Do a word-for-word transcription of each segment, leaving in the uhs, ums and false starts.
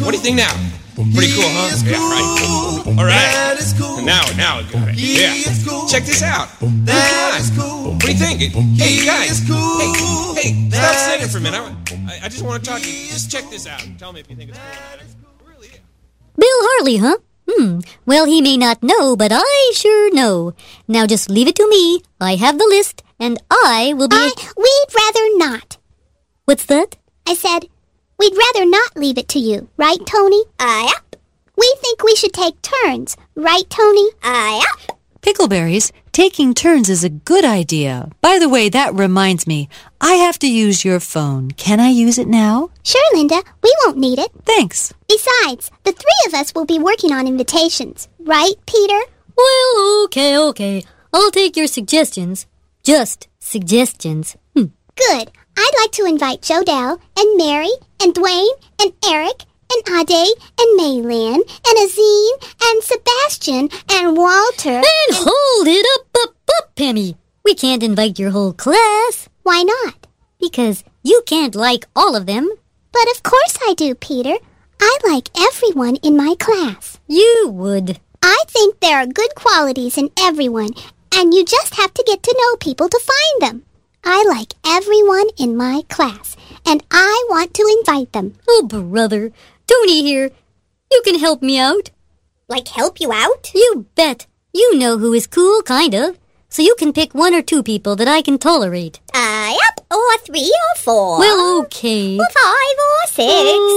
What do you think now? Pretty cool, huh? Yeah, right. All right. Now, now, yeah. Check this out. That is cool. What do you think? Hey, you guys. Hey, hey, stop singing for a minute. I, I just want to talk to you. Just check this out and tell me if you think it's cool or not. Really? Bill Harley, huh? Hmm. Well, he may not know, but I sure know. Now just leave it to me. I have the list, and I will be... I, we'd rather not. What's that? I said, we'd rather not leave it to you. Right, Tony? Aye, up. We think we should take turns. Right, Tony? Aye, up. Pickleberries, taking turns is a good idea. By the way, that reminds me, I have to use your phone. Can I use it now? Sure, Linda. We won't need it. Thanks. Besides, the three of us will be working on invitations. Right, Peter? Well, okay, okay. I'll take your suggestions. Just suggestions. Hmm. Good. I'd like to invite Jodelle and Mary and Dwayne and Eric and Ade and Maylin and Azine and Sebastian and Walter. And, and hold it up, up, up, Pammy. We can't invite your whole class. Why not? Because you can't like all of them. But of course I do, Peter. I like everyone in my class. You would. I think there are good qualities in everyone, and you just have to get to know people to find them. I like everyone in my class, and I want to invite them. Oh, brother. Tony here. You can help me out. Like help you out? You bet. You know who is cool, kind of. So you can pick one or two people that I can tolerate. Aye, up, or three or four. Well, okay. Or five or six.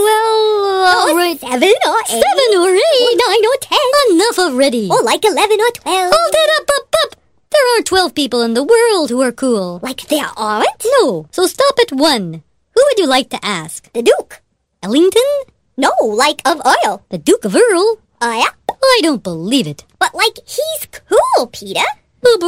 Well, all or right. Seven or eight. Seven or eight. Or nine or ten. Enough already. Or like eleven or twelve. Hold it up, up, up. There are twelve people in the world who are cool. Like there aren't? No, so stop at one. Who would you like to ask? The Duke. Ellington? No, like of Earl. The Duke of Earl? Aye, up. I don't believe it. But like he's cool, Peter.